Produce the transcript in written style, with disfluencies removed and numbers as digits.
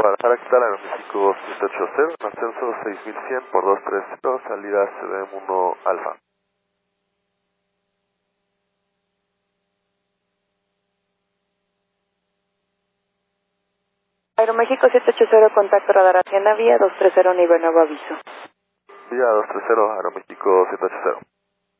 Guadalajara, ¿qué tal? Aeroméxico 780, ascenso 6100 por 230, salida CDM1 Alfa. Aeroméxico 780, contacto radar Hacienda, vía 230, nivel nuevo aviso. Vía 230, Aeroméxico 780.